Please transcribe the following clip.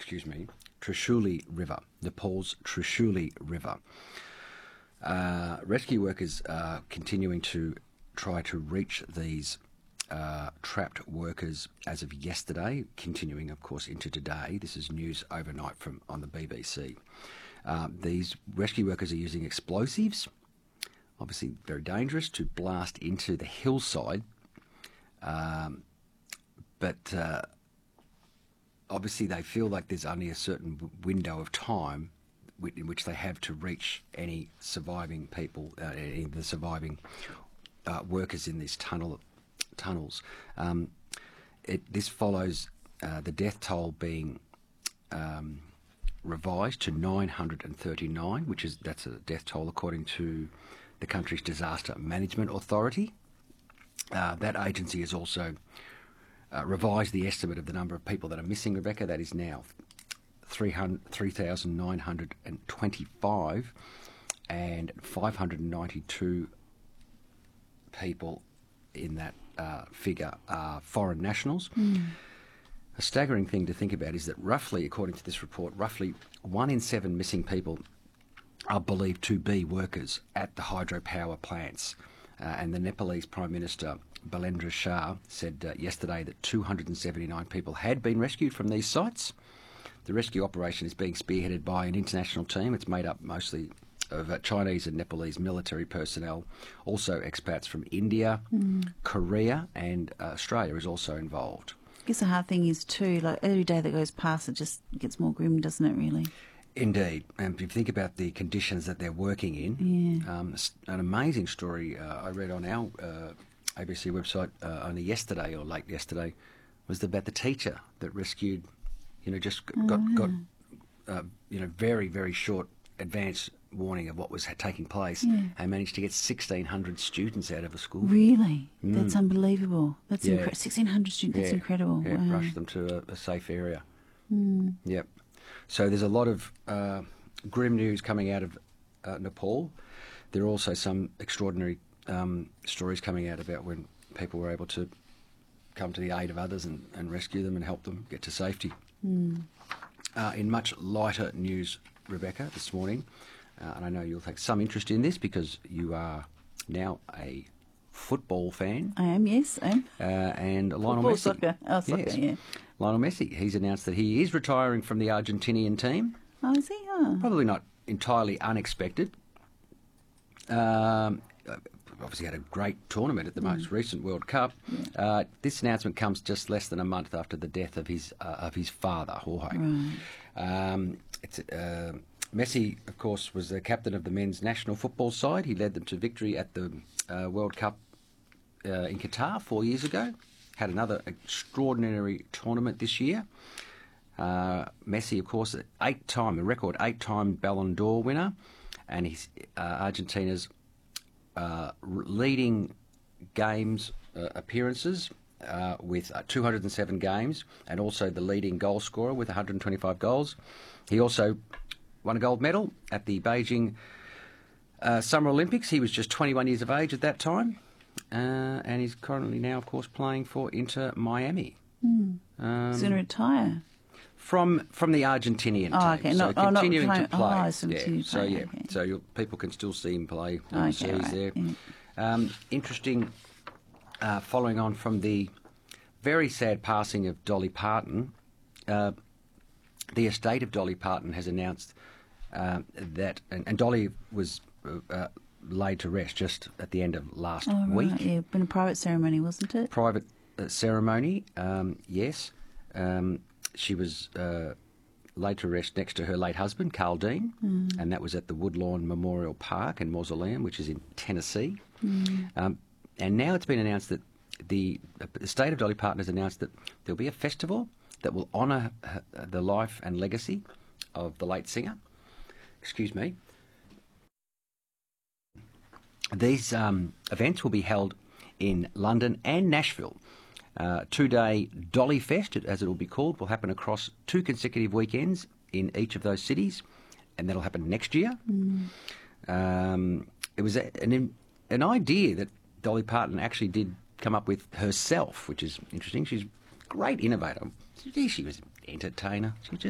Trishuli River, Nepal's Trishuli River. Rescue workers are continuing to try to reach these trapped workers as of yesterday, continuing, of course, into today. This is news overnight on the BBC. These rescue workers are using explosives, obviously very dangerous, to blast into the hillside. But obviously they feel like there's only a certain window of time in which they have to reach any surviving people, any of the surviving workers in these tunnels. This follows the death toll being revised to 939, that's a death toll according to the country's Disaster Management Authority. That agency has also revised the estimate of the number of people that are missing, Rebecca. That is now 3,925, and 592 people in that figure are foreign nationals. A staggering thing to think about is that roughly, according to this report, roughly 1 in 7 missing people are believed to be workers at the hydropower plants. And the Nepalese Prime Minister Balendra Shah said yesterday that 279 people had been rescued from these sites. The rescue operation is being spearheaded by an international team. It's made up mostly of Chinese and Nepalese military personnel, also expats from India, Korea, and Australia is also involved. I guess the hard thing is too, like every day that goes past, it just gets more grim, doesn't it, really? Indeed. And if you think about the conditions that they're working in, an amazing story I read on our ABC website only yesterday or late yesterday was about the teacher that rescued, got very, very short advance warning of what was taking place and managed to get 1,600 students out of a school. Really? That's unbelievable. That's 1,600 students, that's incredible. Yeah, wow. Rushed them to a safe area. Yep. So there's a lot of grim news coming out of Nepal. There are also some extraordinary stories coming out about when people were able to come to the aid of others and rescue them and help them get to safety. In much lighter news, Rebecca, this morning, and I know you'll take some interest in this because you are now a football fan. I am, yes, I am. And Lionel Football, Messi. soccer. Oh, soccer, yes. yeah. Lionel Messi, he's announced that he is retiring from the Argentinian team. Oh, is he? Oh. Probably not entirely unexpected. Obviously had a great tournament at the most recent World Cup. This announcement comes just less than a month after the death of his father, Jorge. Right. Messi, of course, was the captain of the men's national football side. He led them to victory at the World Cup in Qatar 4 years ago. Had another extraordinary tournament this year. Messi, of course, a record eight-time Ballon d'Or winner, and he's Argentina's leading games appearances with 207 games, and also the leading goal scorer with 125 goals. He also won a gold medal at the Beijing Summer Olympics. He was just 21 years of age at that time, and he's currently now, of course, playing for Inter Miami. He's going to retire. From the Argentinian team. Okay. So continuing to play. Okay. So people can still see him play overseas there. Yeah. Interesting, following on from the very sad passing of Dolly Parton, the estate of Dolly Parton has announced that, and Dolly was laid to rest just at the end of last week. Right, yeah, been a private ceremony, wasn't it? Private ceremony, yes. She was laid to rest next to her late husband, Carl Dean, and that was at the Woodlawn Memorial Park and Mausoleum, which is in Tennessee. And now it's been announced that the estate of Dolly Parton has announced that there'll be a festival that will honour the life and legacy of the late singer. Excuse me. These events will be held in London and Nashville. 2-day Dolly Fest, as it will be called, will happen across 2 consecutive weekends in each of those cities, and that'll happen next year. It was an idea that Dolly Parton actually did come up with herself, which is interesting. She's a great innovator. She was an entertainer. She was just